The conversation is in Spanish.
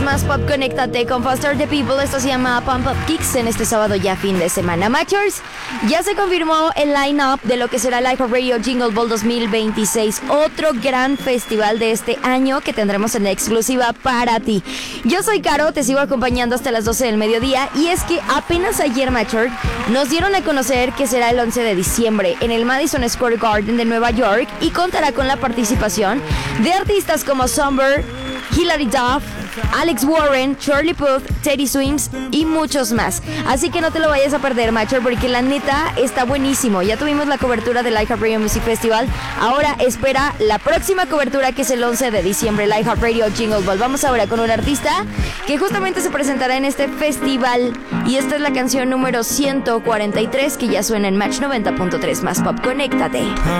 Más Pop, conéctate con Foster the People. Esto se llama Pump Up Kicks en este sábado ya fin de semana. Matchers, ya se confirmó el line-up de lo que será el iHeartRadio Jingle Ball 2026, otro gran festival de este año que tendremos en exclusiva para ti. Yo soy Caro, te sigo acompañando hasta las 12 del mediodía, y es que apenas ayer, Matcher, nos dieron a conocer que será el 11 de diciembre en el Madison Square Garden de Nueva York y contará con la participación de artistas como Somber, Hilary Duff, Alex Warren, Charlie Puth, Teddy Swims y muchos más. Así que no te lo vayas a perder, Matcher, porque la neta está buenísimo. Ya tuvimos la cobertura del iHeartRadio Music Festival. Ahora espera la próxima cobertura, que es el 11 de diciembre, el iHeartRadio Jingle Ball. Vamos ahora con un artista que justamente se presentará en este festival, y esta es la canción número 143 que ya suena en Match 90.3 Más Pop. Conéctate.